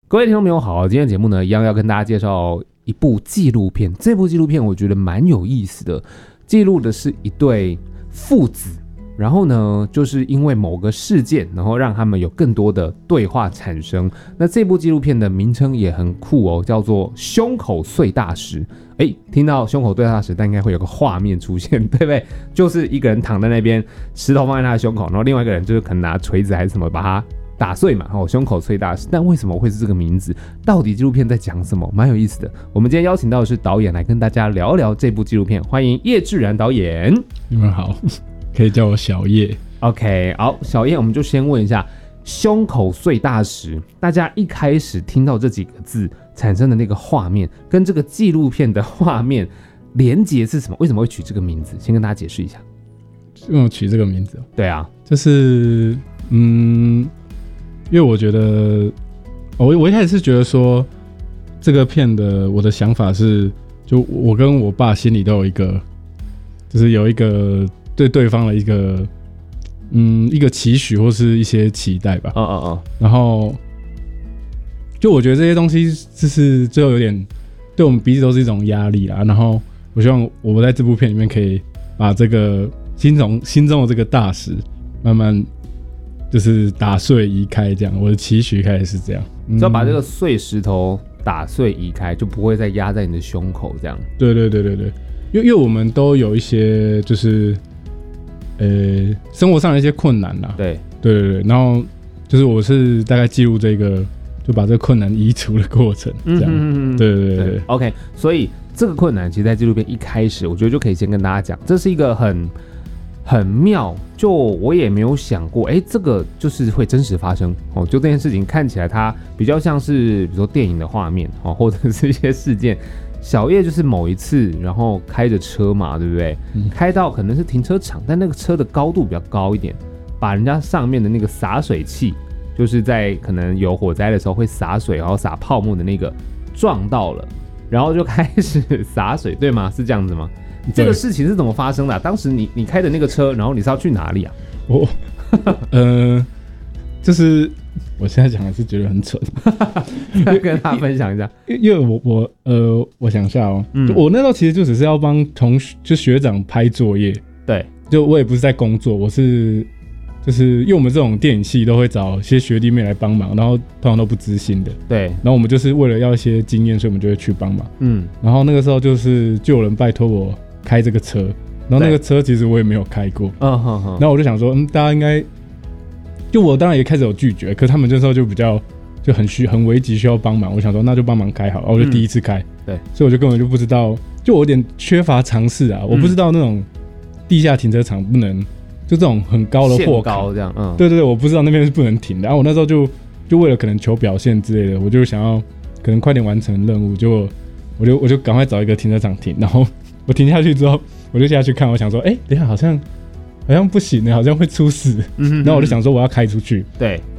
各位听众朋友好，今天的节目呢，一样要跟大家介绍一部纪录片。这部纪录片我觉得蛮有意思的，记录的是一对父子，然后呢，就是因为某个事件，然后让他们有更多的对话产生。那这部纪录片的名称也很酷哦，叫做《胸口碎大石》。听到胸口碎大石，但应该会有个画面出现，对不对？就是一个人躺在那边，石头放在他的胸口，然后另外一个人就是可能拿锤子还是什么把他打碎嘛，胸口碎大石。但为什么会是这个名字？到底纪录片在讲什么？蛮有意思的。我们今天邀请到的是导演来跟大家聊聊这部纪录片，欢迎叶志然导演。 你们好，可以叫我小叶。 OK， 好，小叶，我们就先问一下，胸口碎大石，大家一开始听到这几个字产生的那个画面，跟这个纪录片的画面连结是什么？为什么会取这个名字？先跟大家解释一下。 为什么取这个名字？ 对啊， 就是因为我觉得，我一开始是觉得说，这个片的我的想法是，就我跟我爸心里都有一个，就是有一个对对方的一个期许或是一些期待吧。然后，就我觉得这些东西就是最后有点对我们彼此都是一种压力啦。然后我希望我在这部片里面可以把这个心中的这个大石慢慢就是打碎移开，这样我的期许开始是这样。 只要把这个碎石头打碎移开，就不会再压在你的胸口这样。 对，因为我们都有一些就是生活上的一些困难啦。对，然后就是我是大概记录这个，就把这个困难移除的过程，这样。对。 OK， 所以这个困难其实在纪录片一开始，我觉得就可以先跟大家讲，这是一个很妙，就我也没有想过，这个就是会真实发生哦。就这件事情看起来它比较像是，比如说电影的画面哦，或者是一些事件。小叶就是某一次，然后开着车嘛，对不对？开到可能是停车场，但那个车的高度比较高一点，把人家上面的那个洒水器，就是在可能有火灾的时候会洒水，然后洒泡沫的那个撞到了，然后就开始洒水，对吗？是这样子吗？这个事情是怎么发生的当时你开的那个车，然后你是要去哪里啊？ 就是我现在讲还是觉得很蠢， 跟大家分享一下。 因为我想一下我那时候其实就只是要帮学长拍作业， 对， 就我也不是在工作，我是就是因为我们这种电影系都会找一些学弟妹来帮忙，然后通常都不知心的， 对， 然后我们就是为了要一些经验，所以我们就会去帮忙，然后那个时候就有人拜托我开这个车，然后那个车其实我也没有开过，然后我就想说，大家应该，就我当然也开始有拒绝，可是他们这时候就比较就很危急需要帮忙，我想说那就帮忙开好，然后我就第一次开，对，所以我就根本就不知道，就我有点缺乏尝试啊，我不知道那种地下停车场不能就这种很高的货高这样， 对，我不知道那边是不能停的，然后我那时候就为了可能求表现之类的，我就想要可能快点完成任务，就我就赶快找一个停车场停，然后我停下去之后，我就下去看，我想说，等一下好像不行，好像会出事，然后我就想说我要开出去， 对，